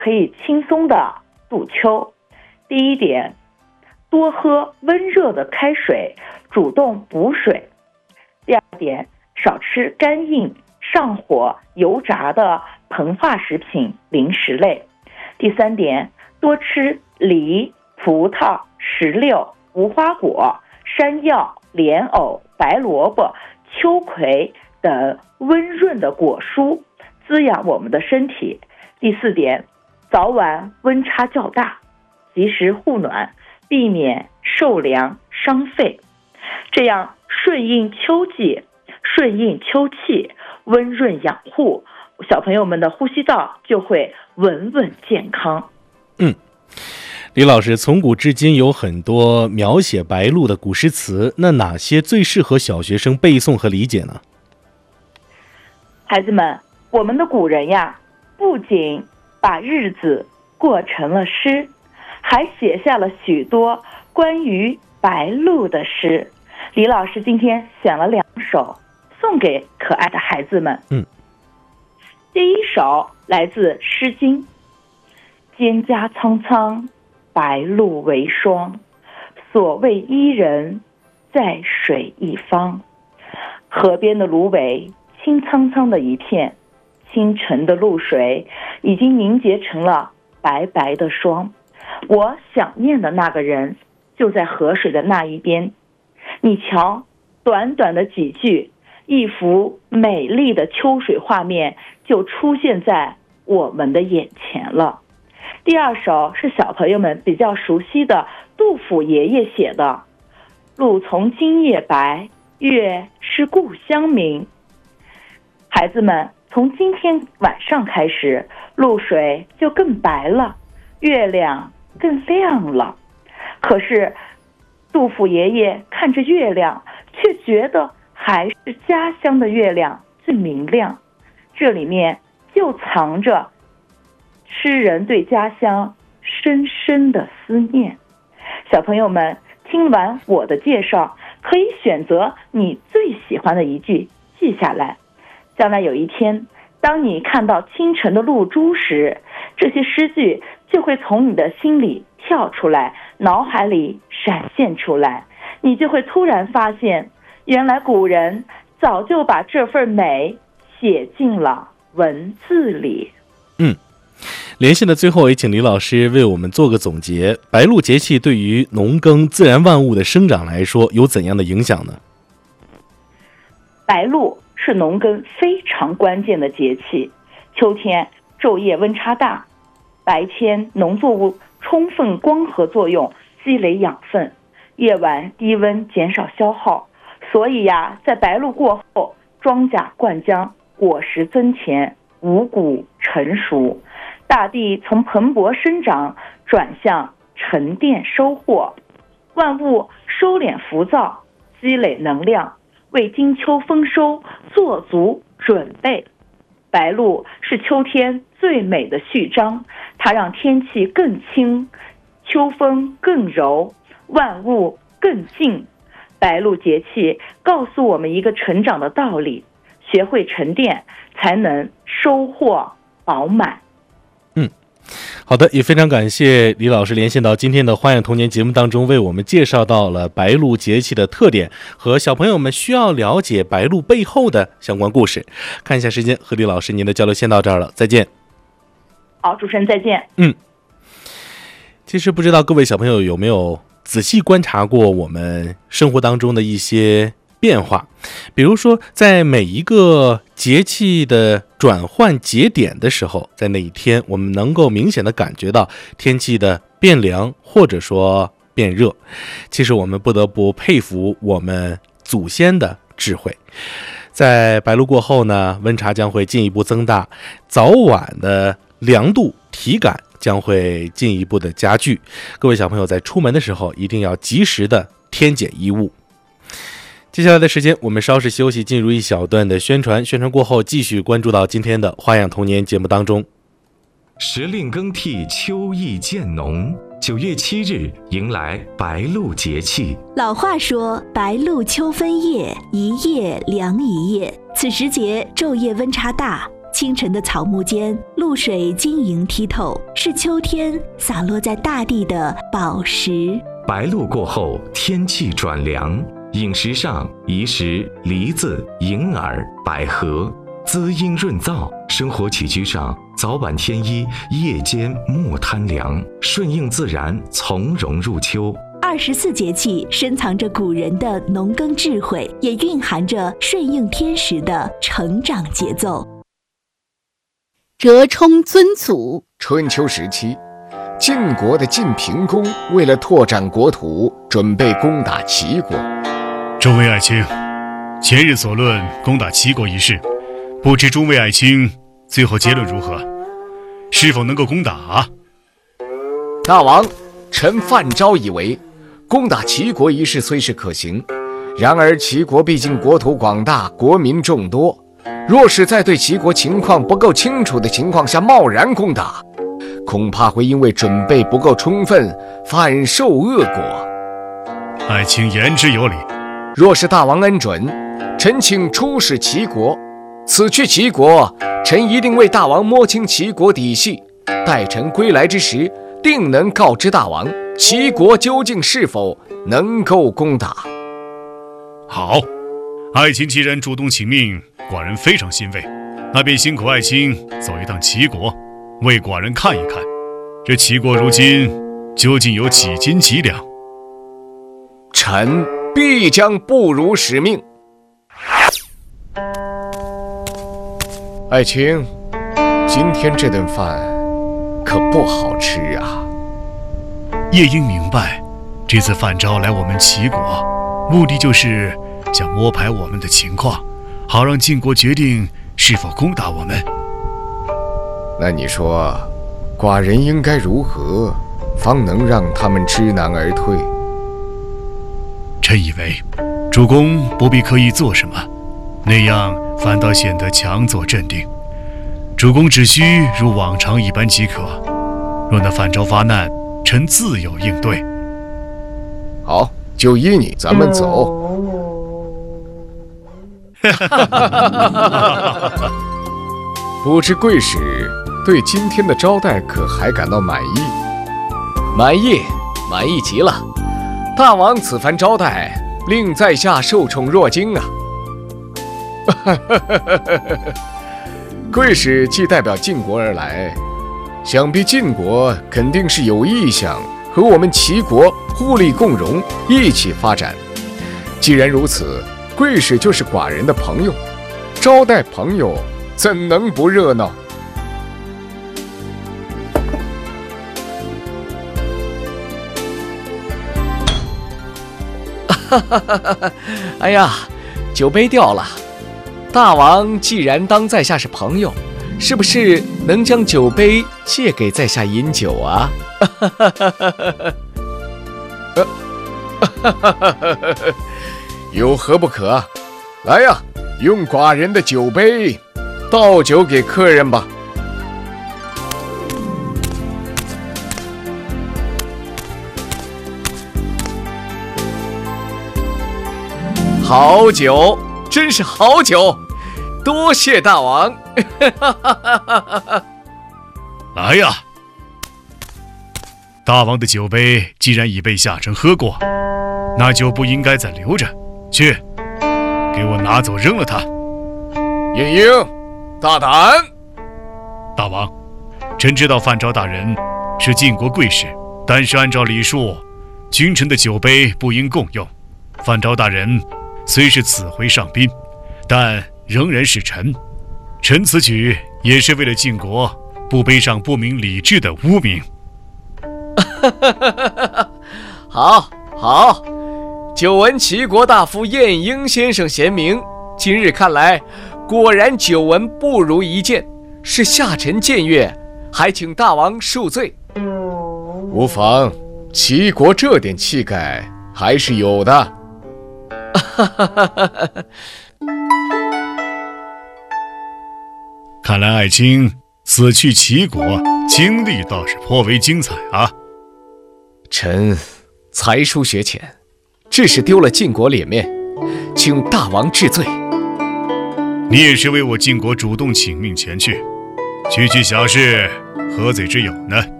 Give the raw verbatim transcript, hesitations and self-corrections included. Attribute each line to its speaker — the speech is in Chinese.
Speaker 1: 可以轻松的度秋。第一点，多喝温热的开水，主动补水。第二点，少吃干硬、上火、油炸的膨化食品、零食类。第三点，多吃梨、葡萄、石榴、无花果、山药、莲藕、白萝卜、秋葵等温润的果蔬，滋养我们的身体。第四点，早晚温差较大，及时护暖，避免受凉伤肺，这样顺应秋季，顺应秋气，温润养护，小朋友们的呼吸道就会稳稳健康。
Speaker 2: 嗯，李老师，从古至今有很多描写白露的古诗词，那哪些最适合小学生背诵和理解呢？
Speaker 1: 孩子们，我们的古人呀，不仅把日子过成了诗，还写下了许多关于白露的诗。李老师今天选了两首送给可爱的孩子们。
Speaker 2: 嗯，
Speaker 1: 第一首来自《诗经》：蒹葭苍苍，白露为霜。所谓伊人，在水一方。河边的芦苇青苍苍的一片，清晨的露水已经凝结成了白白的霜。我想念的那个人就在河水的那一边。你瞧，短短的几句，一幅美丽的秋水画面就出现在我们的眼前了。第二首是小朋友们比较熟悉的杜甫爷爷写的：露从今夜白，月是故乡明。孩子们，从今天晚上开始，露水就更白了，月亮更亮了。可是杜甫爷爷看着月亮，却觉得还是家乡的月亮最明亮。这里面就藏着诗人对家乡深深的思念。小朋友们，听完我的介绍，可以选择你最喜欢的一句记下来。将来有一天，当你看到清晨的露珠时，这些诗句就会从你的心里跳出来，脑海里闪现出来，你就会突然发现，原来古人早就把这份美写进了文字里。
Speaker 2: 嗯，连线的最后也请李老师为我们做个总结，白露节气对于农耕自然万物的生长来说有怎样的影响呢？
Speaker 1: 白露是农耕非常关键的节气。秋天昼夜温差大，白天农作物充分光合作用，积累养分，夜晚低温减少消耗。所以呀，在白露过后，庄稼灌浆，果实增甜，五谷成熟，大地从蓬勃生长转向沉淀收获，万物收敛浮躁，积累能量，为金秋丰收做足准备。白露是秋天最美的序章，它让天气更清，秋风更柔，万物更静。白露节气告诉我们一个成长的道理，学会沉淀，才能收获饱满。
Speaker 2: 嗯，好的，也非常感谢李老师连线到今天的花样童年节目当中，为我们介绍到了白露节气的特点和小朋友们需要了解白露背后的相关故事。看一下时间，和李老师您的交流先到这儿了，再见。
Speaker 1: 好，主持人再见。
Speaker 2: 嗯，其实不知道各位小朋友有没有仔细观察过我们生活当中的一些变化，比如说在每一个节气的转换节点的时候，在那一天我们能够明显的感觉到天气的变凉或者说变热。其实我们不得不佩服我们祖先的智慧。在白露过后呢，温差将会进一步增大，早晚的凉度体感将会进一步的加剧。各位小朋友在出门的时候一定要及时的添减衣物。接下来的时间我们稍事休息，进入一小段的宣传，宣传过后继续关注到今天的花样童年节目当中。
Speaker 3: 时令更替，秋意渐浓，九月七日迎来白露节气。
Speaker 4: 老话说，白露秋分夜，一夜凉一夜。此时节昼夜温差大， 清晨的草木间，露水晶莹剔透，是秋天洒落在大地的宝石。
Speaker 3: 白露过后，天气转凉，饮食上宜食梨子、银耳、百合，滋阴润燥；生活起居上，早晚添衣，夜间莫贪凉，顺应自然，从容入秋。
Speaker 4: 二十四节气深藏着古人的农耕智慧，也蕴含着顺应天时的成长节奏。
Speaker 5: 折冲尊祖。
Speaker 6: 春秋时期，晋国的晋平公为了拓展国土，准备攻打齐国。
Speaker 7: 诸位爱卿，前日所论攻打齐国一事，不知诸位爱卿最后结论如何？是否能够攻打？
Speaker 6: 大王，臣范昭以为，攻打齐国一事虽是可行，然而齐国毕竟国土广大，国民众多，若是在对齐国情况不够清楚的情况下贸然攻打，恐怕会因为准备不够充分，反受恶果。
Speaker 7: 爱卿言之有理。
Speaker 6: 若是大王恩准，臣请出使齐国。此去齐国，臣一定为大王摸清齐国底细，待臣归来之时，定能告知大王齐国究竟是否能够攻打。
Speaker 7: 好，爱卿既然主动请命，寡人非常欣慰。那便辛苦爱卿走一趟齐国，为寡人看一看，这齐国如今究竟有几斤几两。
Speaker 6: 臣必将不辱使命。爱卿，今天这顿饭可不好吃啊。
Speaker 7: 夜莺明白，这次范昭来我们齐国，目的就是想摸排我们的情况，好让晋国决定是否攻打我们。
Speaker 6: 那你说，寡人应该如何，方能让他们知难而退？
Speaker 7: 臣以为，主公不必刻意做什么，那样反倒显得强作镇定。主公只需如往常一般即可。若那范昭发难，臣自有应对。
Speaker 6: 好，就依你，咱们走。不知贵使对今天的招待可还感到满意？满意，满意极了。大王此番招待，令在下受宠若惊啊！贵使既代表晋国而来，想必晋国肯定是有意向和我们齐国互利共荣，一起发展。既然如此，贵使就是寡人的朋友，招待朋友怎能不热闹？哎呀，酒杯掉了。大王既然当在下是朋友，是不是能将酒杯借给在下饮酒啊？有何不可？来呀，用寡人的酒杯倒酒给客人吧。好酒，真是好酒，多谢大王。
Speaker 7: 来呀，大王的酒杯既然已被下臣喝过，那就不应该再留着，去，给我拿走扔了它。
Speaker 6: 晏婴，大胆！
Speaker 7: 大王，臣知道范昭大人是晋国贵使，但是按照礼数，君臣的酒杯不应共用。范昭大人虽是此回上宾，但仍然是臣。臣此举也是为了晋国不背上不明礼制的污名。
Speaker 6: 好，好，久闻齐国大夫晏婴先生贤明，今日看来，果然久闻不如一见，是下臣僭越，还请大王恕罪。无妨，齐国这点气概还是有的。
Speaker 7: 看来爱卿此去齐国经历倒是颇为精彩啊。
Speaker 6: 臣才疏学浅，只是丢了晋国脸面，请大王治罪。
Speaker 7: 你也是为我晋国主动请命前去，区区小事，何罪之有呢？